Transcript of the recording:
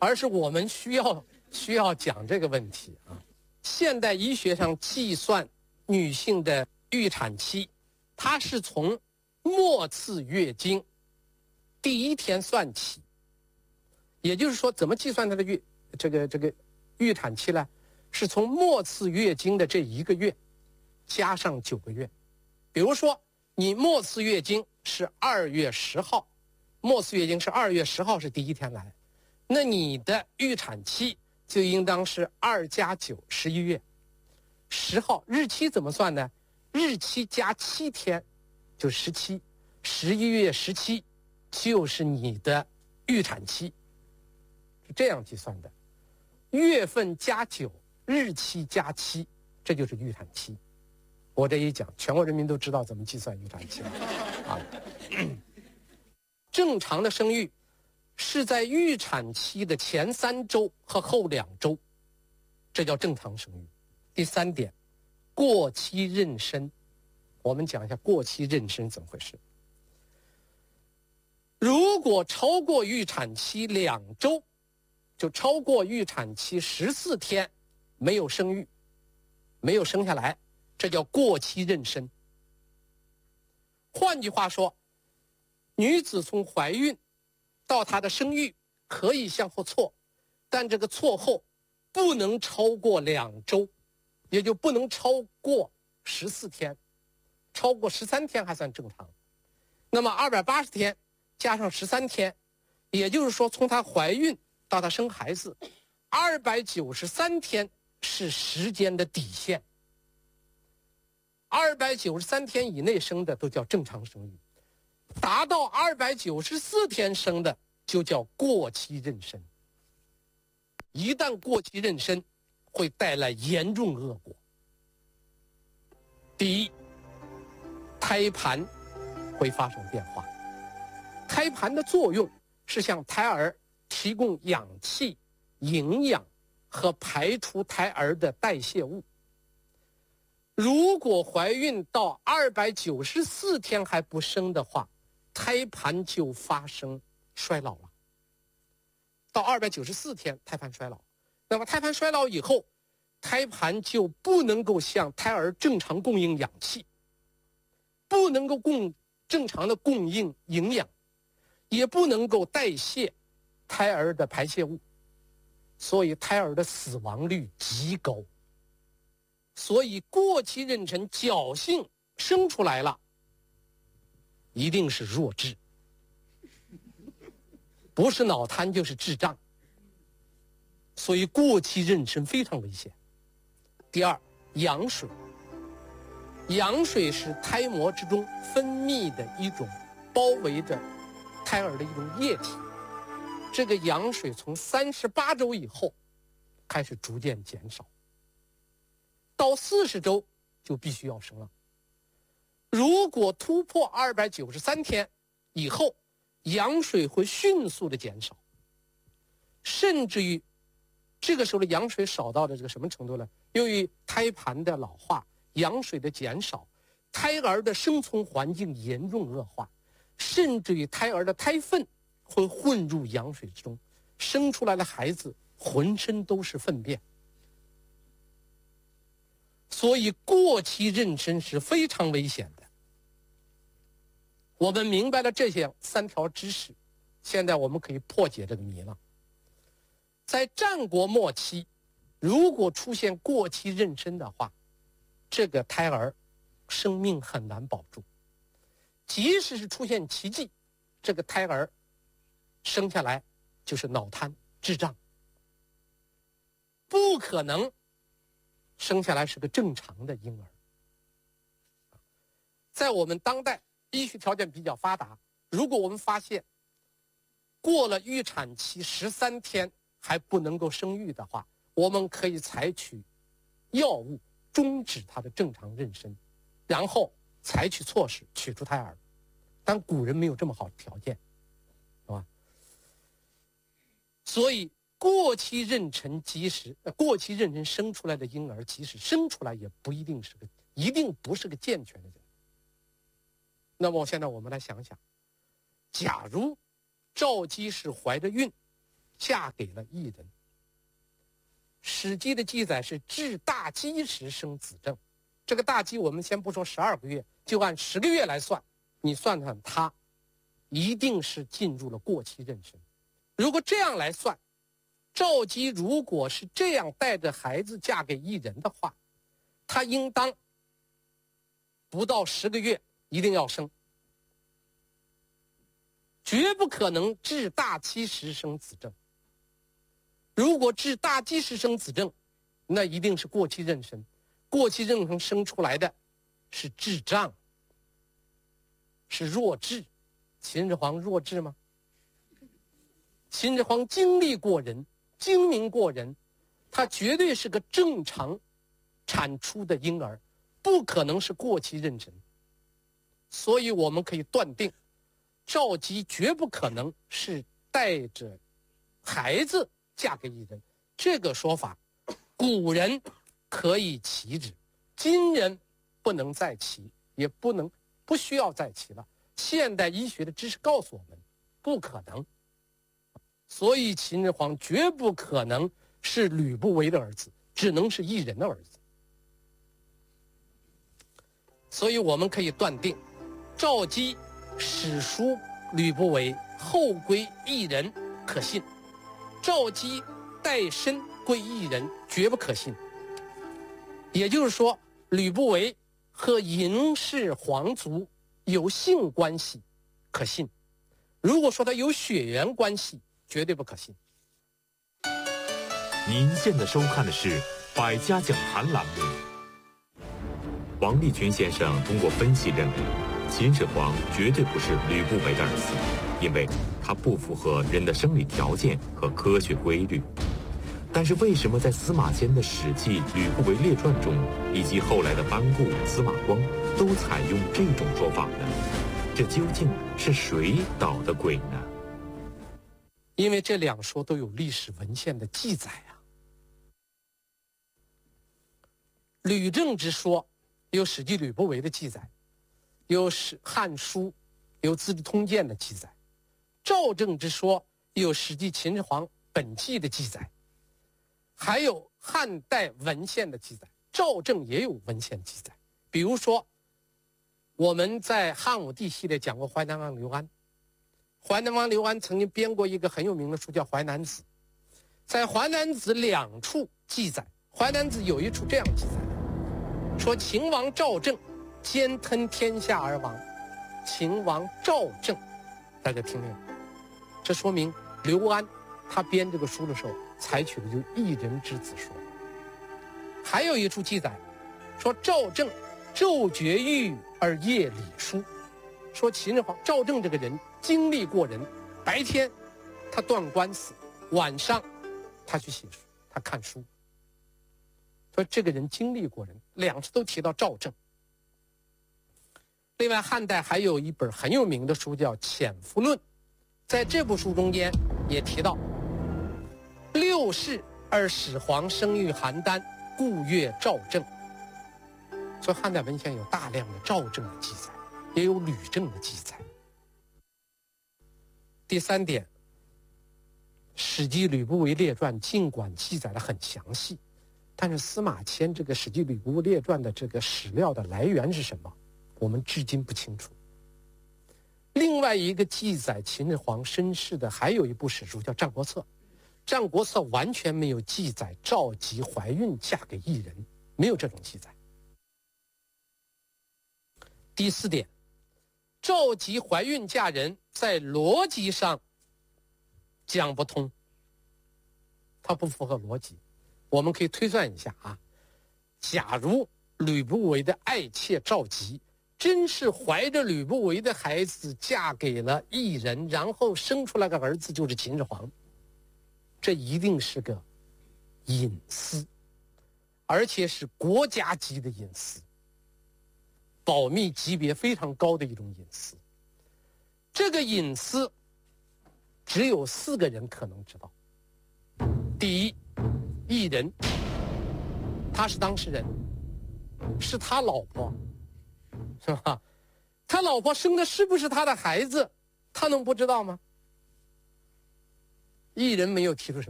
而是我们需要讲这个问题啊。现代医学上计算女性的预产期，它是从末次月经第一天算起，也就是说，怎么计算它的预产期呢？是从末次月经的这1个月加上9个月。比如说，你末次月经是2月10号，末次月经是2月10号是第一天来，那你的预产期就应当是2加9 11月10号。日期怎么算呢？日期加7天就17，11月17就是你的预产期，是这样计算的。月份加9，日期加7，这就是预产期。我这一讲，全国人民都知道怎么计算预产期了啊。正常的生育是在预产期的前3周和后2周，这叫正常生育。第3点，过期妊娠。我们讲一下过期妊娠怎么回事。如果超过预产期2周，就超过预产期14天没有生育，没有生下来，这叫过期妊娠。换句话说，女子从怀孕到她的生育可以向后错，但这个错后不能超过2周，也就不能超过14天，超过13天还算正常。那么280天加上13天，也就是说从她怀孕到她生孩子，293天是时间的底线。293天以内生的都叫正常生育，达到294天生的就叫过期妊娠。一旦过期妊娠，会带来严重恶果。第一，胎盘会发生变化。胎盘的作用是向胎儿提供氧气、营养和排出胎儿的代谢物。如果怀孕到294天还不生的话，胎盘就发生衰老了。到294天，胎盘衰老。那么胎盘衰老以后，胎盘就不能够向胎儿正常供应氧气，不能够正常的供应营养，也不能够代谢胎儿的排泄物，所以胎儿的死亡率极高。所以过期妊娠侥幸生出来了，一定是弱智，不是脑瘫就是智障。所以过期妊娠非常危险。第二，羊水。羊水是胎膜之中分泌的一种包围着胎儿的一种液体，这个羊水从38周以后开始逐渐减少，到40周就必须要生了。如果突破293天以后，羊水会迅速的减少，甚至于这个时候的羊水少到了这个什么程度呢？由于胎盘的老化，羊水的减少，胎儿的生存环境严重恶化，甚至于胎儿的胎粪会混入羊水之中，生出来的孩子浑身都是粪便。所以过期妊娠是非常危险的。我们明白了这些3条知识，现在我们可以破解这个谜了。在战国末期，如果出现过期妊娠的话，这个胎儿生命很难保住。即使是出现奇迹，这个胎儿生下来就是脑瘫、智障，不可能生下来是个正常的婴儿。在我们当代医学条件比较发达，如果我们发现过了预产期13天还不能够生育的话，我们可以采取药物终止它的正常妊娠，然后采取措施取出胎儿。但古人没有这么好的条件，是吧？所以过期妊娠生出来的婴儿，即使生出来也一定不是个健全的人。那么现在我们来想想，假如赵姬是怀着孕嫁给了异人。《史记》的记载是至大姬时生子正，这个大姬我们先不说12个月，就按10个月来算，你算算他一定是进入了过期妊娠。如果这样来算，赵姬如果是这样带着孩子嫁给异人的话，她应当不到10个月一定要生，绝不可能至大姬时生子正。如果至大姬时生子正，那一定是过期妊娠，过期妊娠生出来的是智障，是弱智。秦始皇弱智吗？秦始皇经历过人，精明过人，他绝对是个正常产出的婴儿，不可能是过期妊娠。所以我们可以断定，赵姬绝不可能是带着孩子嫁给异人。这个说法古人可以齐之，今人不能再齐，也不需要再齐了。现代医学的知识告诉我们不可能，所以秦始皇绝不可能是吕不韦的儿子，只能是异人的儿子。所以我们可以断定，赵姬史书吕不韦，后归异人可信；赵姬带身归异人绝不可信。也就是说，吕不韦和嬴氏皇族有性关系可信，如果说他有血缘关系，绝对不可信。 您现在收看的是《百家讲坛》栏目。王立群先生通过分析认为，秦始皇绝对不是吕不韦的儿子，因为他不符合人的生理条件和科学规律。但是为什么在司马迁的《史记·吕不韦列传》中，以及后来的班固、司马光都采用这种说法呢？这究竟是谁捣的鬼呢？ 因为这两说都有历史文献的记载啊。吕政之说有《史记·吕不韦》的记载，有《汉书》，有《资治通鉴》的记载；赵政之说有《史记·秦始皇本纪》的记载，还有汉代文献的记载。赵政也有文献记载，比如说我们在汉武帝系列讲过淮南王刘安，淮南王刘安曾经编过一个很有名的书叫《淮南子》，在《淮南子》2处记载，《淮南子》有一处这样记载，说秦王赵政兼吞天下而亡。秦王赵政，大家听听，这说明刘安他编这个书的时候采取的就是一人之子说。还有一处记载说赵政昼绝狱而夜礼书，说秦始皇赵政这个人经历过人，白天他断官司，晚上他去写书，他看书。说这个人经历过人，2次都提到赵政。另外汉代还有一本很有名的书叫《潜伏论》，在这部书中间也提到6世而始皇生育邯郸，故曰赵政。所以汉代文献有大量的赵政的记载，也有吕政的记载。第3点，《史记·吕不韦列传》尽管记载的很详细，但是司马迁这个《史记·吕不韦列传》的这个史料的来源是什么，我们至今不清楚。另外一个记载秦始皇身世的还有一部史书叫《战国策》，《战国策》完全没有记载赵姬怀孕嫁给异人，没有这种记载。第4点，赵姬怀孕嫁人在逻辑上讲不通，它不符合逻辑。我们可以推算一下啊，假如吕不韦的爱妾赵姬真是怀着吕不韦的孩子嫁给了异人，然后生出来个儿子就是秦始皇，这一定是个隐私，而且是国家级的隐私，保密级别非常高的一种隐私。这个隐私只有4个人可能知道。第一，异人，他是当事人，是他老婆，是吧？他老婆生的是不是他的孩子，他能不知道吗？ 一人没有提出什么。